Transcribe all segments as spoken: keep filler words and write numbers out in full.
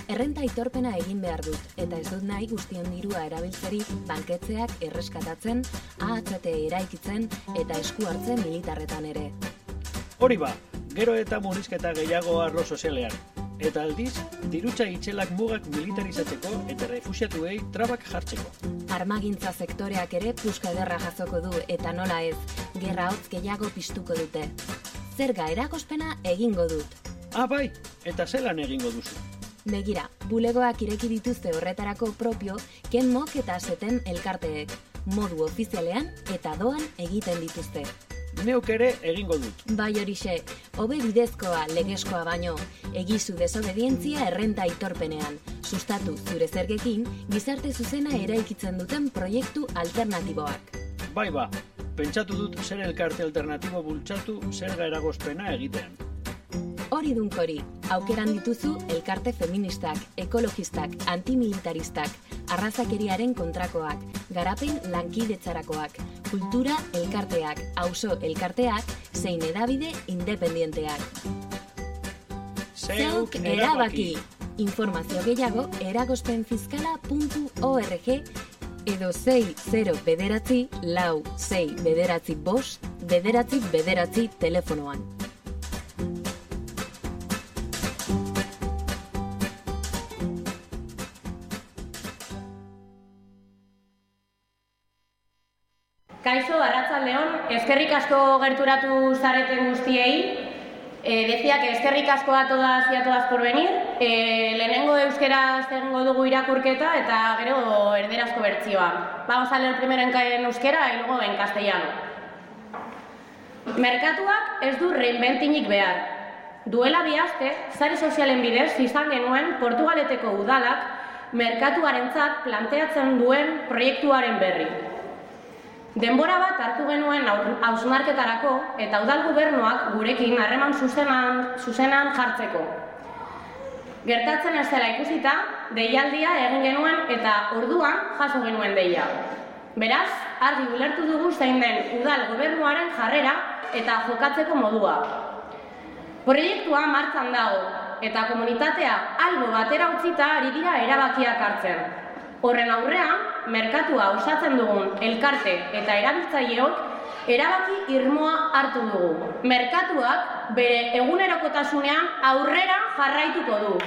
Errenta aitorpena egin behar dut, eta ez dut nahi guztion dirua erabiltzeri banketzeak erreskatatzen, A H T eraikitzen eta esku hartzen militarretan ere. Hori ba, gero eta murrizketa gehiago arlo sozialean. Eta aldiz, dirutza itxelak mugak militarizatzeko eta refuxiatuei trabak jartzeko. Armagintza sektoreak ere puska ederra jazoko du eta nola ez, gerra hotz gehiago piztuko dute. Zerga eragospena egingo dut. Ah, bai, eta zelan egingo duzu? Begira, bulegoak ireki dituzte horretarako propio Kenmok eta Seten elkarteek, modu ofizialean eta doan egiten dituzte. Neuk ere egingo dut. Bai horixe, hobe bidezkoa legezkoa baino, egizu desobedientzia errenta aitorpenean, sustatu zure zergekin gizarte zuzena eraikitzen duten proiektu alternatiboak. Bai ba, pentsatu dut zer elkarte alternatibo bultzatu zerga eragozpena egitean. Hori dunkori, aukeran dituzu elkarte feministak, ekologistak, antimilitaristak, arrazakeriaren kontrakoak, garapen lankidetzarakoak, kultura elkarteak, auzo elkarteak, zein edabide independienteak. Zeuk erabaki! Informazio gehiago eragozpenfiskala puntu org edo sei zero bederatzi lau sei bederatzi bost bederatzi bederatzi telefonoan. Kaixo, arratsaldeon, eskerrik asko gerturatu zareten guztiei. Eh, decía que eskerrik asko a todas y a todas por venir. Eh, lehenengo euskaraz egingo dugu irakurketa eta gero erderazko bertsioa. Vamos a leer primero en euskera y luego en castellano. Merkatuak ez du reinventinik behar. Duela bi aste, sare sozialen bidez izan genuen Portugaleteko udalak merkatuarentzat planteatzen duen proiektuaren berri. Denbora bat hartu genuen hausnarketarako eta udal gobernuak gurekin harreman zuzenan, zuzenan jartzeko. Gertatzen ez zela ikusita, deialdia egin genuen eta orduan jaso genuen deia. Beraz, argi ulertu dugu zein den udal gobernuaren jarrera eta jokatzeko modua. Proiektua martxan dago eta komunitatea albo batera utzita ari dira erabakiak hartzen. Horren aurrean, merkatua osatzen dugun elkarte eta erabiltzaileok erabaki irmoa hartu dugu. Merkatuak bere egunerokotasunean aurrera jarraituko du.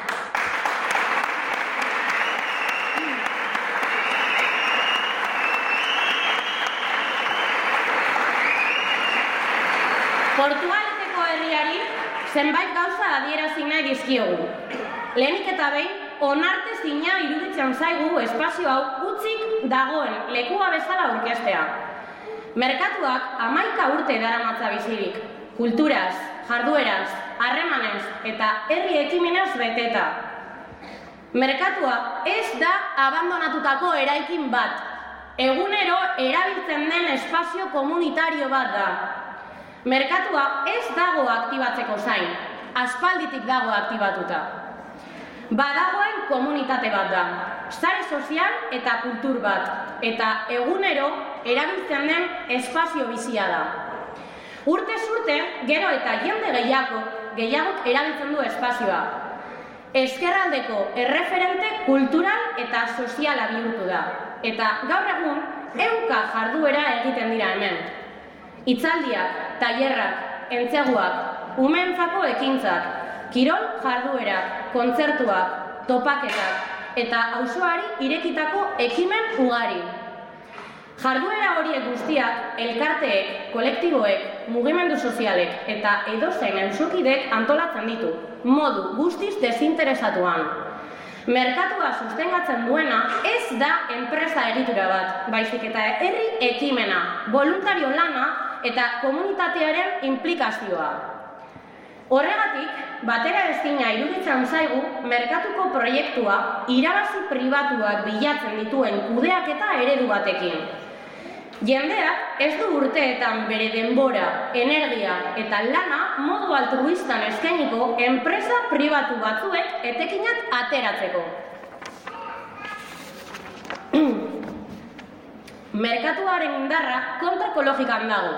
Portugaleteko herriari zenbait gauza adierazi nahi dizkiogu. Lehenik eta behin, onartezina iruditzen zaigu espazio hau utzik dagoen lekua bezala aurkeztea. Merkatuak hamaika urte daramatza bizirik, kulturaz, jardueraz, harremanez eta herri ekimenez beteta. Merkatua ez da abandonatutako eraikin bat, egunero erabiltzen den espazio komunitario bat da. Merkatua ez dago aktibatzeko zain, aspalditik dago aktibatuta. Badagoen komunitate bat da, sare sozial eta kultur bat, eta egunero erabiltzen den espazio bizia da. Urtez urte, gero eta jende gehiago, gehiagok erabiltzen du espazioa. Ezkerraldeko erreferente kultural eta soziala bihurtu da, eta gaur egun ehunka jarduera egiten dira hemen. Hitzaldiak, tailerrak, entzeguak, umeentzako ekintzak, kirol jarduerak, kontzertuak, topaketak eta auzoari irekitako ekimen ugari. Jarduera horiek guztiak elkarteek, kolektiboek, mugimendu sozialek eta edozein auzokidek antolatzen ditu, modu guztiz desinteresatuan. Merkatua sustengatzen duena ez da enpresa egitura bat, baizik eta herri ekimena, voluntario lana eta komunitatearen inplikazioa. Horregatik, batera ezina iruditzen zaigu merkatuko proiektua irabazi pribatuak bilatzen dituen kudeaketa eredu batekin. Jendeak ez du urteetan bere denbora, energia eta lana modu altruistan eskainiko enpresa pribatu batzuek etekinak ateratzeko. Merkatuaren indarra kontrako logikan dago.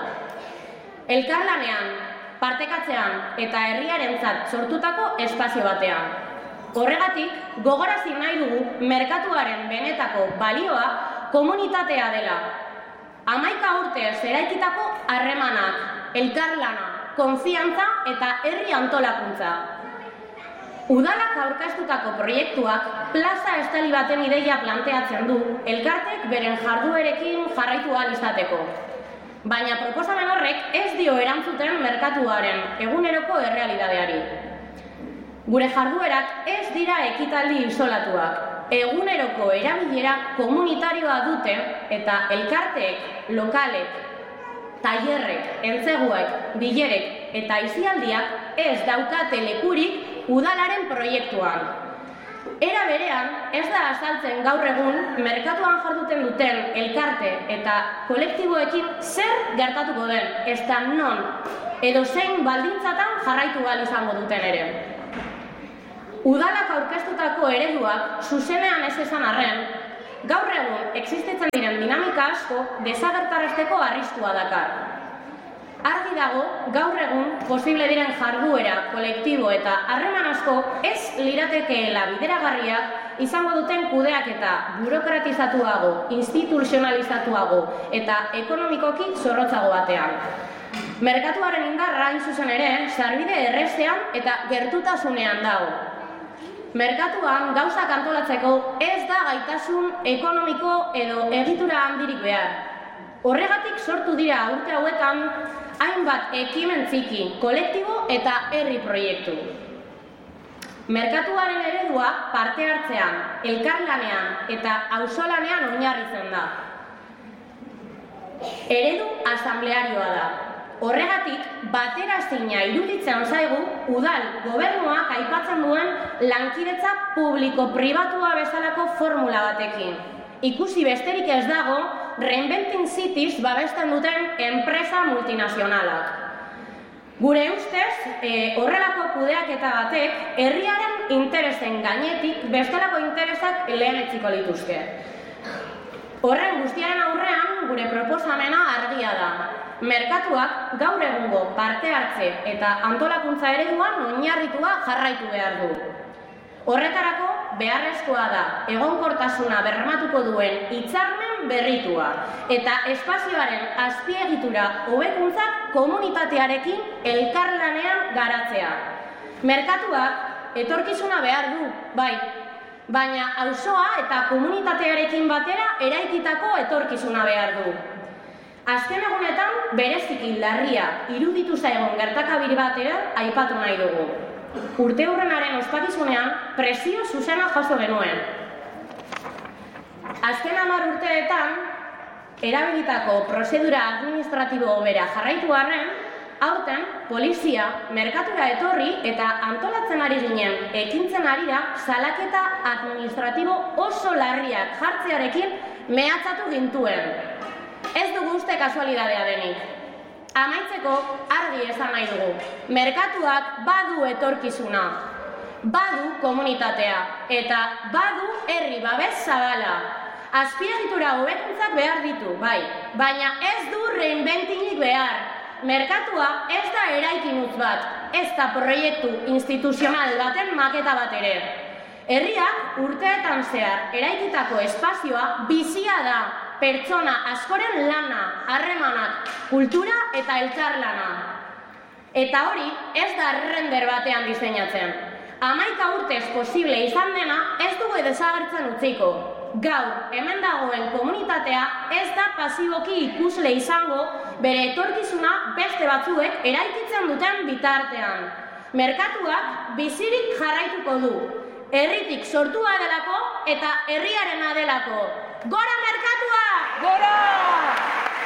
Elkarlanean, partekatzean eta herriarentzat sortutako espazio batean. Horregatik, gogarazi nahi dugu merkatuaren benetako balioa komunitatea dela. Hamaika urtez eraikitako harremanak, elkarlana, konfiantza eta herri antolakuntza. Udalak aurkeztutako proiektuak plaza estali baten ideia planteatzen du elkartek beren jarduerekin jarraitu ahal izateko. Baina proposamen horrek ez dio erantzuten merkatuaren eguneroko errealitateari. Gure jarduerak ez dira ekitaldi isolatuak. Eguneroko erabilera komunitarioa dute eta elkarteek, lokalek, tailerrek, entzeguek, bilerek eta aisialdiak ez daukate lekurik udalaren proiektuan. Era berean, ez da azaltzen gaur egun merkatuan jarduten duten elkarte eta kolektiboekin zer gertatuko den, ezta non, edo zein baldintzatan jarraitu ahal izango duten ere. Udalak aurkeztutako ereduak zuzenean ez esan arren, gaur egun existitzen diren dinamika asko desagertarazteko arriskua dakar. Argi dago, gaur egun posible diren jarduera, kolektibo eta harreman asko ez liratekeela bideragarriak izango duten kudeaketa burokratizatuago, instituzionalizatuago eta ekonomikoki zorrotzago batean. Merkatuaren indarra hain zuzen ere, sarbide errezean eta gertutasunean dago. Merkatuan gauzak antolatzeko ez da gaitasun ekonomiko edo egitura handirik behar. Horregatik sortu dira urte hauetan hainbat ekimen txiki, kolektibo eta herri proiektu. Merkatuaren eredua parte hartzean, elkarlanean eta auzolanean oinarritzen da. Eredu asamblearioa da. Horregatik, baterazina iruditzen zaigu udal gobernuak aipatzen duen lankidetza publiko-pribatua bezalako formula batekin. Ikusi besterik ez dago, Reinventing Cities babesten duten enpresa multinazionalak. Gure ustez, e, horrelako kudeaketa batek, herriaren interesen gainetik bestelako interesak lehenetsiko lituzke. Horren guztiaren aurrean, gure proposamena argia da. Merkatuak gaur egungo parte hartze eta antolakuntza ereduan oinarritua jarraitu behar du. Horretarako, beharrezkoa da egonkortasuna bermatuko duen hitzarmen berritua eta espazioaren azpiegitura hobekuntzak komunitatearekin elkarlanean garatzea. Merkatuak etorkizuna behar du, bai, baina auzoa eta komunitatearekin batera eraikitako etorkizuna behar du. Azken egunetan, bereziki larria iruditu zaigun gertakabiri batera aipatu nahi dugu. Urteurrenaren ospakizunean presio zuzena jaso genuen. Azken hamar urteetan, erabilitako prozedura administratibo bera jarraitu arren, aurten polizia merkatura etorri eta antolatzen ari ginen ekintzen arira salaketa administratibo oso larriak jartzearekin mehatzatu gintuen. Ez dugu uste kasualidadea denik. Amaitzeko argi esan nahi dugu. Merkatuak badu etorkizuna, badu komunitatea eta badu herri babes zabala. Azpiegitura hobekuntzak behar ditu, bai, baina ez du reinventingik behar. Merkatua ez da eraikin utz bat, ez da proiektu instituzional baten maketa bat ere. Herriak urteetan zehar eraikitako espazioa bizia da. Pertsona askoren lana, harremanak, kultura eta elkarlana. Eta hori ez da render batean diseinatzen. Hamaika urtez posible izan dena ez dugu desagertzen utziko. Gaur, hemen dagoen komunitatea ez da pasiboki ikusle izango bere etorkizuna beste batzuek eraikitzen duten bitartean. Merkatuak bizirik jarraituko du. Herritik sortua delako eta herriarena delako. Gora merkatua! Gora!